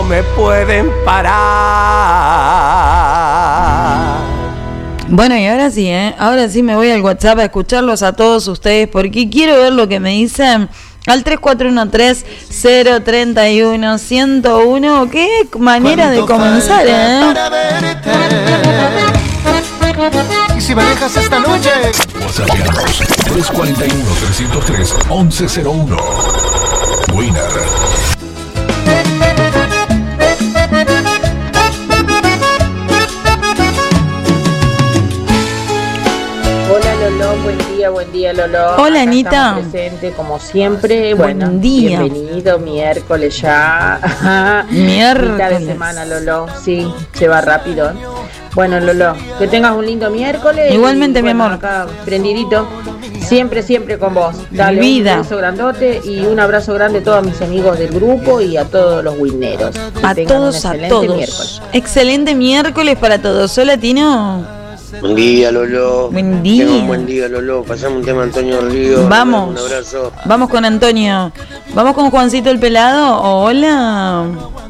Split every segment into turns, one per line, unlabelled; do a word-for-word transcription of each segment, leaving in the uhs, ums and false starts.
me pueden parar.
Bueno, y ahora sí, ¿eh? Ahora sí me voy al WhatsApp a escucharlos a todos ustedes porque quiero ver lo que me dicen al tres cuatro uno tres, cero tres uno, uno cero uno. Qué manera de comenzar, ¿eh?
Y si me dejas esta noche.
WhatsApp tres cuatro uno, tres cero tres, once cero uno. Winner.
Hola Lolo, buen día, buen día Lolo.
Hola
Acá
Anita.
Presente como siempre.
Buen
bueno,
día.
Bienvenido, miércoles ya.
Miércoles.
Mitad de semana Lolo, sí, se va rápido. Bueno Lolo, que tengas un lindo miércoles.
Igualmente,
y,
mi
bueno,
amor.
Acá prendidito. Siempre, siempre con vos. Dale
Vida.
un beso grandote y un abrazo grande a todos mis amigos del grupo y a todos los wineros. Que
A
tengan
todos,
un
a
excelente
todos.
miércoles.
Excelente miércoles para todos. Hola, Tino.
Buen día, Lolo.
Buen día.
Tengo un buen día, Lolo. Pasamos un tema Antonio Río.
Vamos.
Un abrazo.
Vamos con Antonio. Vamos con Juancito el Pelado. Hola.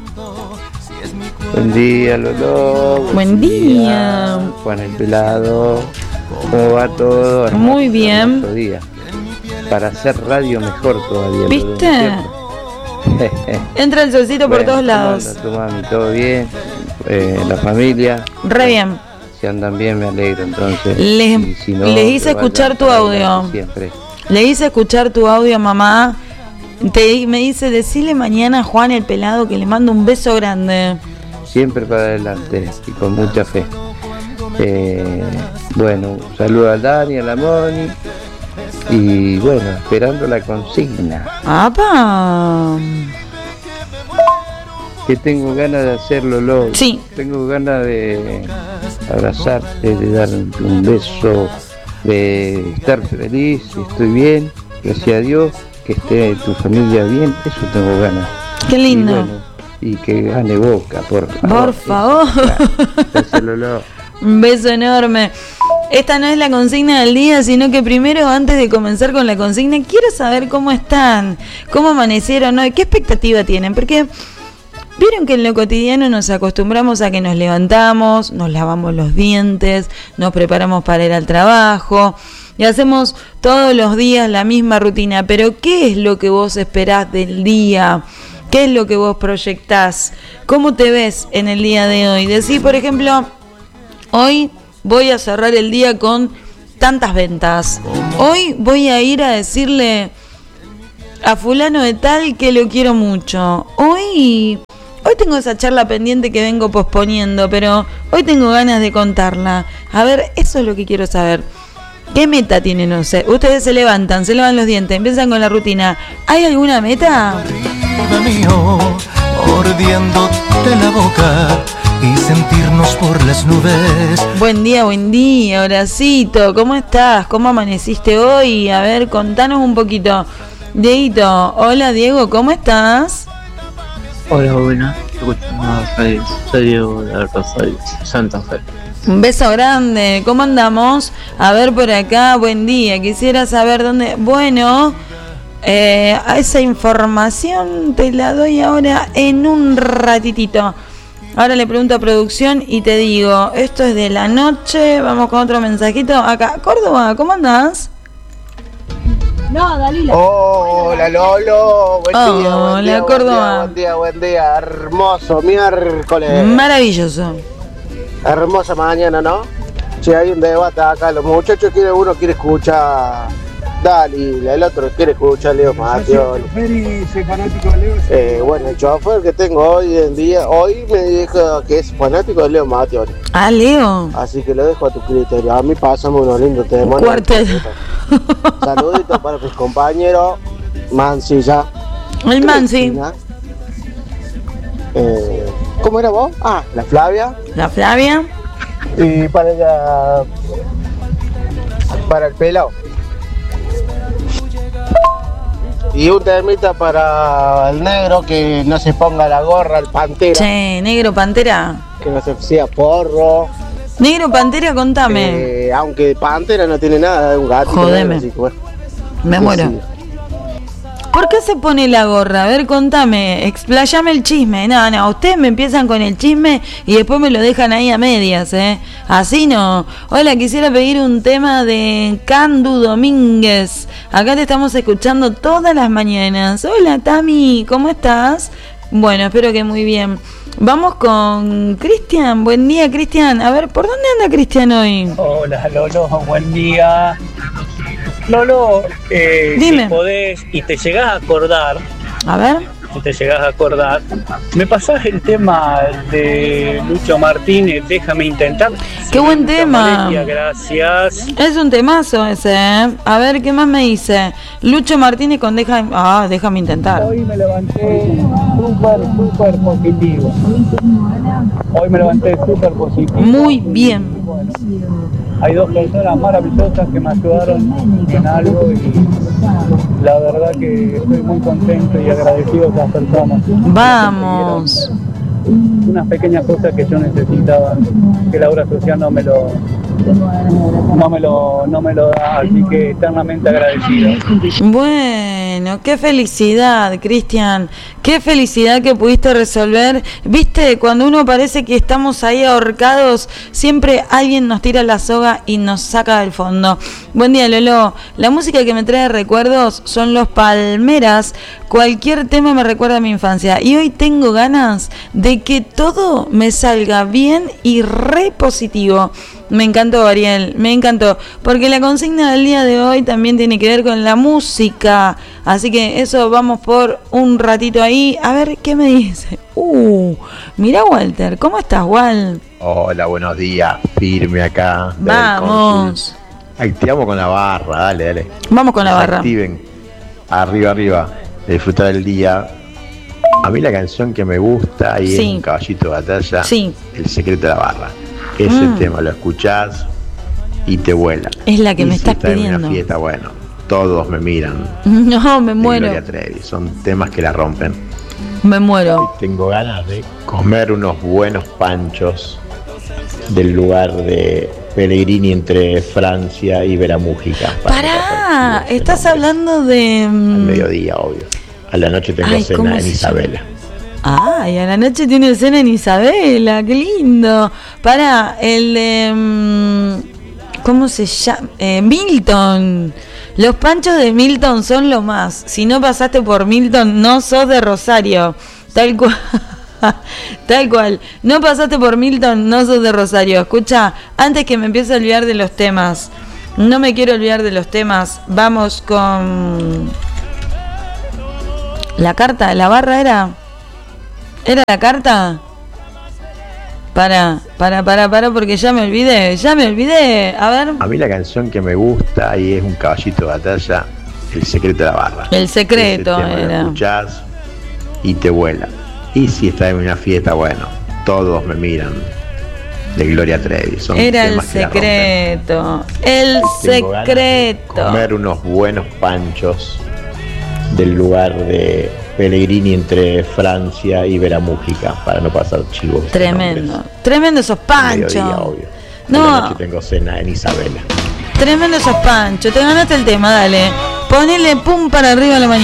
Buen día, Lolo.
Buen día.
Juan el Pelado. ¿Cómo va todo? Hermoso,
Muy bien.
hermoso día. Para hacer radio mejor todavía.
¿Viste?
Lolo,
Entra el solcito por
bueno,
todos
¿cómo
lados.
anda tu mami? ¿Todo bien? Eh, la familia.
Re bien.
Si andan bien, me alegro. Entonces,
Les,
y si no,
les hice
que vayan
escuchar tu
para
audio.
adelante siempre.
Le hice escuchar tu audio, mamá. Te, me dice, decile mañana a Juan el Pelado que le mando un beso grande.
Siempre para adelante y con mucha fe. Eh, bueno, un saludo a Dani, a la Moni y bueno, esperando la consigna.
¡Apa!
Que tengo ganas de hacerlo, Lolo.
Sí.
Tengo ganas de abrazarte, de dar un beso, de estar feliz, estoy bien, gracias a Dios, que esté tu familia bien, eso tengo ganas.
Qué lindo.
Y bueno, y que gane Boca, por favor.
Por favor.
Gracias, Lolo.
Un beso enorme. Esta no es la consigna del día, sino que primero, antes de comenzar con la consigna, quiero saber cómo están, cómo amanecieron hoy, qué expectativa tienen, porque vieron que en lo cotidiano nos acostumbramos a que nos levantamos, nos lavamos los dientes, nos preparamos para ir al trabajo y hacemos todos los días la misma rutina, pero ¿qué es lo que vos esperás del día? ¿Qué es lo que vos proyectás? ¿Cómo te ves en el día de hoy? Decís, por ejemplo, hoy voy a cerrar el día con tantas ventas. Hoy voy a ir a decirle a fulano de tal que lo quiero mucho. Hoy, hoy tengo esa charla pendiente que vengo posponiendo, pero hoy tengo ganas de contarla. A ver, eso es lo que quiero saber. ¿Qué meta tienen? No sé. Ustedes se levantan, se lavan los dientes, empiezan con la rutina. ¿Hay alguna meta?
Mío, mordiéndote la boca y sentirnos por las nubes.
Buen día, buen día, Horacito. ¿Cómo estás? ¿Cómo amaneciste hoy? A ver, contanos un poquito. Dieguito, hola Diego, ¿cómo estás?
Hola, buenas. Soy, soy Diego de Rosario, Santa Fe.
Un beso grande. ¿Cómo andamos? A ver por acá, buen día. Quisiera saber dónde... Bueno... Eh, a esa información te la doy ahora en un ratitito. Ahora le pregunto a producción y te digo, esto es de la noche. Vamos con otro mensajito. Acá, Córdoba, ¿cómo andás?
No, Dalila.
Hola Lolo, buen
Oh,
día, buen
hola,
día,
Córdoba.
buen día, buen día, buen día, hermoso miércoles.
Maravilloso.
Hermosa mañana, ¿no? Si hay un debate acá, los muchachos quieren, uno quiere escuchar Dali, el otro quiere escuchar Leo Mattioli. Eh, bueno, el chofer que tengo hoy en día, hoy me dijo que es fanático de Leo Mattioli.
Ah, Leo.
Así que lo dejo a tu criterio. A mí pásame unos lindos temas.
Cuartel.
Saluditos para mis compañeros. Mancilla.
El Mansi.
Eh, ¿Cómo era vos? Ah, la Flavia.
La Flavia.
Y para la, para el pelado. Y un temita para el negro, que no se ponga la gorra, el Pantera.
Che, negro Pantera.
Que no se sea porro.
Negro Pantera, contame.
Eh, aunque Pantera no tiene nada, es un gato.
Jodeme.
Así que bueno.
Me
que
muero.
sí.
¿Por qué se pone la gorra? A ver, contame, explayame el chisme. No, no, ustedes me empiezan con el chisme y después me lo dejan ahí a medias, ¿eh? Así no. Hola, quisiera pedir un tema de Candu Domínguez. Acá te estamos escuchando todas las mañanas. Hola, Tami, ¿cómo estás? Bueno, espero que muy bien. Vamos con Cristian. Buen día, Cristian. A ver, ¿por dónde anda Cristian hoy?
Hola, Lolo. Buen día. Lolo, eh,
Dime.
si podés y te llegás a acordar,
A ver.
si te llegás a acordar, ¿me pasás el tema de Lucho Martínez, Déjame Intentar?
Qué buen tema.
Valeria, gracias.
Es un temazo ese, ¿eh? A ver, ¿qué más me dice? Lucho Martínez con Deja... Ah, déjame intentar.
Hoy me levanté súper, súper positivo. Hoy me levanté súper positivo.
Muy bien.
Bueno, hay dos personas maravillosas que me ayudaron en algo y la verdad que estoy muy contento y agradecido a esas personas.
Vamos.
Unas pequeñas cosas que yo necesitaba, que la obra social no me lo no me lo no me lo da, así que eternamente agradecido.
Bueno, qué felicidad, Cristian. Qué felicidad que pudiste resolver. Viste, cuando uno parece que estamos ahí ahorcados, siempre alguien nos tira la soga y nos saca del fondo. Buen día, Lolo. La música que me trae recuerdos son los Palmeras. Cualquier tema me recuerda a mi infancia. Y hoy tengo ganas de que todo me salga bien y re positivo. Me encantó, Ariel, me encantó. Porque la consigna del día de hoy también tiene que ver con la música. Así que eso, vamos por un ratito ahí. A ver, ¿qué me dice? Uh, mira, Walter, ¿cómo estás, Wal?
Hola, buenos días. Firme acá.
Vamos.
Activamos con la barra, dale, dale.
Vamos con la barra.
Activen. Arriba, arriba. Disfrutar el día. A mí la canción que me gusta y
Sí.
es un caballito de batalla.
Sí.
El secreto de la barra. Ese
Mm.
tema lo escuchás y te vuela.
Es la que
Y
me
si
estás
estás en
pidiendo.
una fiesta, bueno, todos me miran.
No, me
de
muero.
Gloria Trevi. Son temas que la rompen.
Me muero.
Tengo ganas de comer unos buenos panchos del lugar de Pellegrini entre Francia y Veramújica.
Pará, estás hablando de...
Al mediodía, obvio. A la noche tengo
Ay, ¿cómo
cena en
se
Isabela.
Ay, a la noche tiene cena en Isabela, qué lindo. Pará, el de... mm, ¿cómo se llama? Eh, Milton. Los panchos de Milton son lo más. Si no pasaste por Milton, no sos de Rosario. Tal cual. Tal cual. No pasaste por Milton, no sos de Rosario. Escucha, antes que me empiece a olvidar de los temas. No me quiero olvidar de los temas. Vamos con... La carta, la barra era... ¿Era la carta? Para, para, para, para, porque ya me olvidé, ya me olvidé. A ver.
A mí la canción que me gusta y es un caballito de batalla, El secreto de la barra.
El secreto
Ese tema lo
era.
escuchás y te vuela. Y si estás en una fiesta, bueno, todos me miran. De Gloria Trevi. Son
Era el
temas que la rompen.
secreto. El
Tengo ganas de
secreto.
comer unos buenos panchos del lugar de Pellegrini entre Francia y Veramújica para no pasar chivos.
Tremendo. Tremendo esos panchos.
Mediodía, obvio. A
No.
la noche tengo cena en Isabela.
Tremendo esos panchos. Te ganaste el tema, dale. Ponele pum para arriba a la mañana.